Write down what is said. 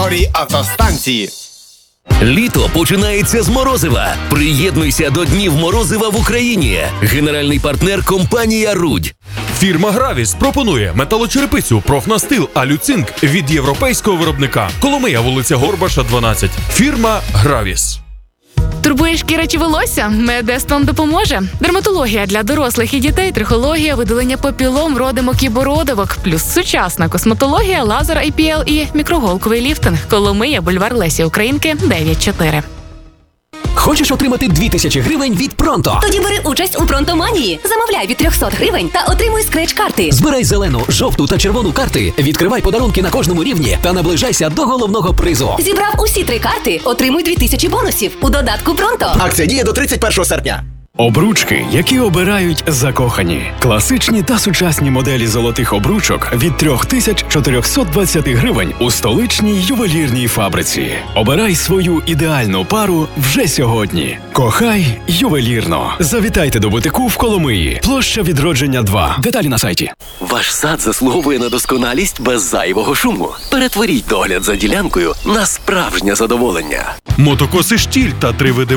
Моторі автостанції. Літо починається з морозива. Приєднуйся до Днів морозива в Україні. Генеральний партнер – компанія «Рудь». Фірма «Гравіс» пропонує металочерепицю, профнастил, алюцинк від європейського виробника. Коломия, вулиця Горбаша, 12. Фірма «Гравіс». Турбує шкіра чи волосся? Медестон допоможе. Дерматологія для дорослих і дітей, трихологія, видалення папілом, родимок і бородавок, плюс сучасна косметологія, лазер IPL і мікроголковий ліфтинг. Коломия, бульвар Лесі Українки, 9-4. Хочеш отримати 2000 гривень від Пронто? Тоді бери участь у Пронтоманії. Замовляй від 300 гривень та отримуй скреч-карти. Збирай зелену, жовту та червону карти, відкривай подарунки на кожному рівні та наближайся до головного призу. Зібрав усі 3 карти, отримуй 2000 бонусів у додатку Пронто. Акція діє до 31 серпня. Обручки, які обирають закохані. Класичні та сучасні моделі золотих обручок від 3420 гривень у столичній ювелірній фабриці. Обирай свою ідеальну пару вже сьогодні. Кохай ювелірно. Завітайте до бутику в Коломиї. Площа Відродження 2. Деталі на сайті. Ваш сад заслуговує на досконалість без зайвого шуму. Перетворіть догляд за ділянкою на справжнє задоволення. Мотокоси «Штіль» та 3 види